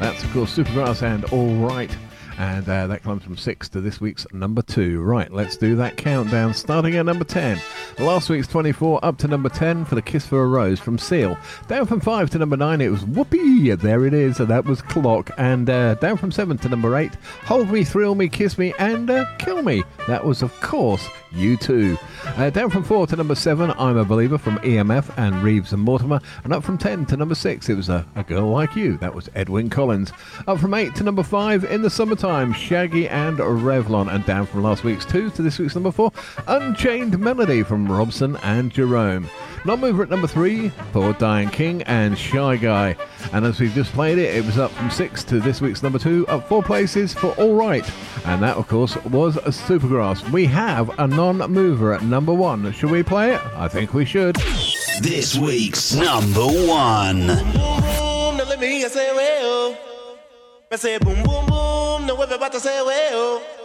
That's, of course, Supergrass and All Right. And that climbs from 6 to this week's number 2. Right, let's do that countdown, starting at number 10. Last week's 24 up to number 10 for The Kiss for a Rose from Seal. Down from 5 to number 9, it was Whoopee, there it is, and that was Clock. And down from 7 to number 8, Hold Me, Thrill Me, Kiss Me, and Kill Me. That was, of course, U2. Down from 4 to number 7, I'm a Believer from EMF and Reeves and Mortimer. And up from 10 to number 6, it was A Girl Like You. That was Edwyn Collins. Up from 8 to number 5, In the Summertime, Shaggy and Revlon. And down from last week's 2 to this week's number 4, Unchained Melody from Robson and Jerome. Non-mover at number 3 for Diane King and Shy Guy. And as we've just played it, it was up from 6 to this week's number 2, up 4 places for All Right. And that, of course, was Supergrass. We have a non-mover at number 1. Should we play it? I think we should. This week's number 1. Boom, boom, now let me hear you say, well. I say boom, boom, boom, now everybody say, well.